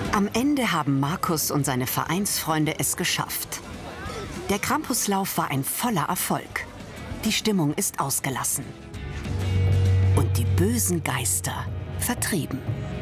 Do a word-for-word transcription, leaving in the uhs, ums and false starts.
Am Ende haben Markus und seine Vereinsfreunde es geschafft. Der Krampuslauf war ein voller Erfolg. Die Stimmung ist ausgelassen. Und die bösen Geister vertrieben.